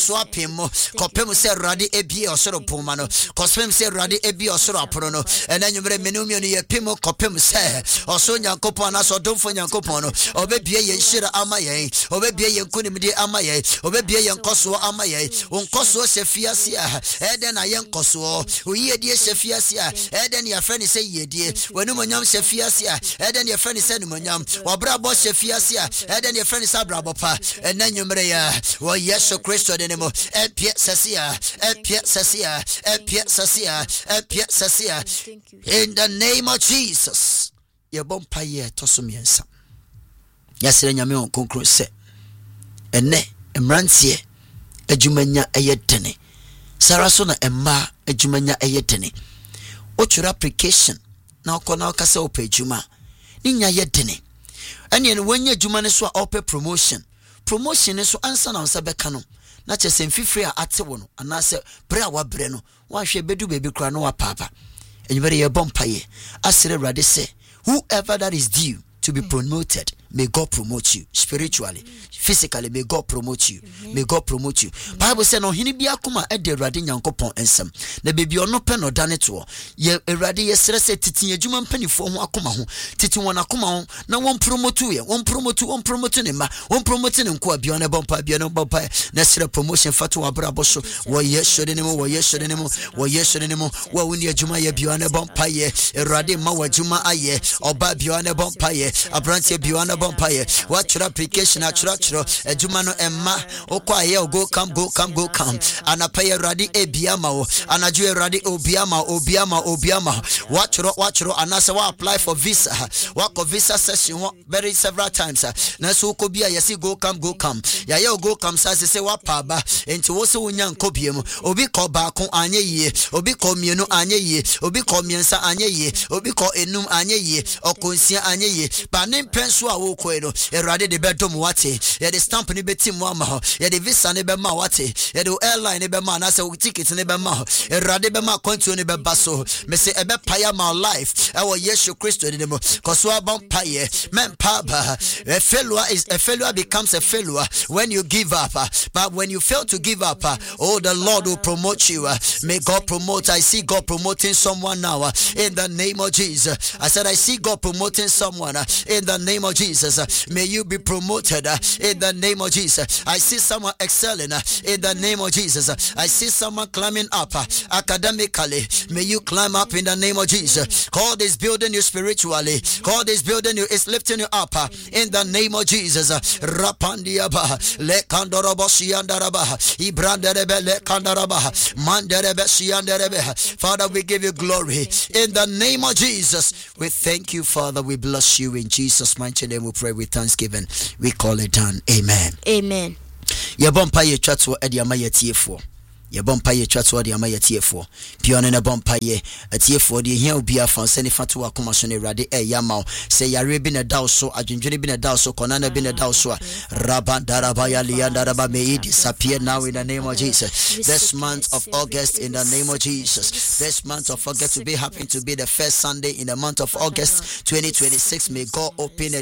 swapimo kopem se rade ebie osoro poma no kopem se rade ebie osoro apono no ena nwumre menumio ne yepimo kopem se oso nyankopon na so domfo nyankopon no obebie ye nhira amaye obebie ye nkunimde amaye obebie ye nkoso amaye onkoso sefiase a eden na ye nkoso oyedie sefiase a eden ya frani se yedie wenumonyam sefiase a eden ya frani se numonyam wabrabo sefiase a eden ya frani se brabo pa ena nwumre ya wo Yesu Kristo de nemo epie sasia in the name of Jesus. Ye bompa ye tosumiensa yasere nyame on konkro se ene emrantie adwumanya eyedene saraso na emma adwumanya eyedene ochura application na okona okase opa adwuma ninya yedene ene wanya adwuma ne so a opa promotion ne so ansa na onsa beka no na chese mfifiri a ate wo no anase bre a wabre no wahwe bedu bebi kra no wapapa enybere ye bompa ye asere Awurade se whoever that is due to be promoted, may God promote you spiritually, physically. May God promote you. May God promote you. Bible says no hini bia kuma e de Awurade Nyankopon ensem. Na bebi ono pe no dane to. Ye Awurade ye sere se titin adwuma mpanifo ho akoma ho. Titin won akoma ho na won promote ye. Won promote ne ma. Won promote ne nko abia na bompa bia no bompa na sere promotion fatu abrabo so. Wo Yesu de ne mo, wo Yesu de ne mo, wo Yesu de ne mo. Wo woni adwuma ye bia na bompa ye. Awurade ma wadwuma aye. Oba bia na bompa ye. Abrantie biwana bompaye watch application achro ejuma no emma okwa ye go come anapaye radi ebiama o anaju radi obiama watch anasa wa apply for visa wa ko visa session very several times na so ko bia yesi go come ya ye go come say wa paba enti wo se wonya nkobie mu obi ko ba ko anye yie obi ko mienu anye yie obi ko miensa anye yie obi ko enum anye yie okonsia anye yie ba ne penso a wo ko no Awurade de bedom wate ye de stamp ne betim mo ama ho ye de visa ne be ma wate ye de airline ne be ma na se ticket ne be ma ho Awurade be ma kontu ne be baso me se ebe paya my life e wo Yesu Kristo de mo koso abon paye men paba a failure becomes a failure when you give up, but when you fail to give up, oh, the Lord will promote you. May God promote. I see God promoting someone now in the name of Jesus. I said I see God promoting someone in the name of Jesus. May you be promoted in the name of Jesus. I see someone excelling in the name of Jesus. I see someone climbing up academically. May you climb up in the name of Jesus. God is building you spiritually. God is building you, is lifting you up in the name of Jesus. Rapandiaba le kandorobo siandaraba ibranderebe le kandaraba manderebe sianderebe. Father, we give you glory in the name of Jesus. We thank you, Father. We bless you in Jesus' mighty name. We pray with thanksgiving. We call it done. Amen. Amen. Yebompa ye chatwo ediama yetiefo. Ye bompa ye chatwo de ama yetiefo. Piano na bompa ye atiefo de hia obi afa se ne fatu akoma so ne Awurade yama se yare bi na daw so adwendwene bi na daw so konana bi na daw so rabandaraba ya liandaraba may it disappear now in the name of Jesus. This month of August in the name of Jesus. This month of August will be happen to be the first Sunday in the month of August 2026. May God open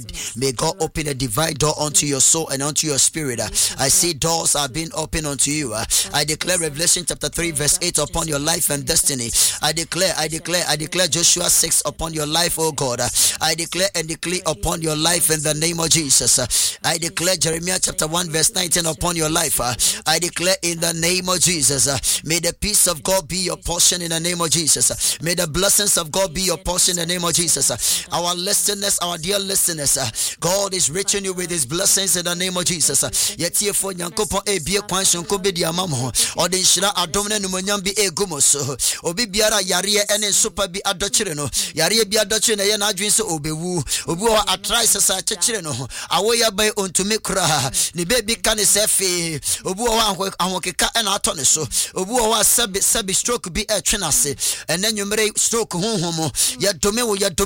a divine door unto your soul and unto your spirit. I see doors are being opened unto you. I declare Revelation chapter 3 verse 8 upon your life and destiny. I declare Joshua 6 upon your life, oh God. I declare and declare upon your life in the name of Jesus. I declare Jeremiah chapter 1 verse 19 upon your life. I declare in the name of Jesus. May the peace of God be your portion in the name of Jesus. May the blessings of God be your portion in the name of Jesus. Our listeners, our dear listeners, God is reaching you with his blessings in the name of Jesus. Yet here for Yankopon e bie kwan shonko be di amamo. Or the shira adomne numonyam bi egumoso. Obi biara yare ene super bi adochire no. Yare bi adochire na ye na adwin se obewu. Obi o atrai sesa chechire no. Awoya bai ontumi kura. Ni baby kan sefe. Obi o ahokeka ena ato ne so. Obi o sabi stroke bi etwenase. Ene nwumre stroke honhomo. Ya dome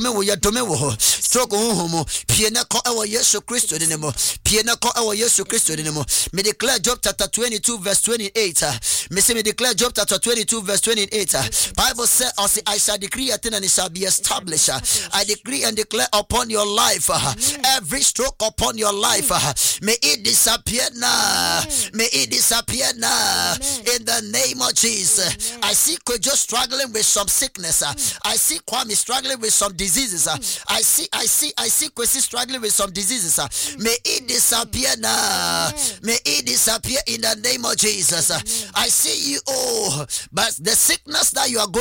wo stroke honhomo. Pie na ko ewo Yesu Kristo de nemo. Pie na ko ewo Yesu Kristo de nemo. Me declare Job chapter 22 verse 28. me declare Job chapter 22 verse 28. Bible says, I shall decree a thing and it shall be established. I decree and declare upon your life, every stroke upon your life, may it disappear now. May it disappear now. In the name of Jesus. I see Kojo struggling with some sickness. I see Kwame struggling with some diseases. I see Kwesi struggling with some diseases. May it disappear now. May it disappear in the name of Jesus. I see you, but the sickness that you are going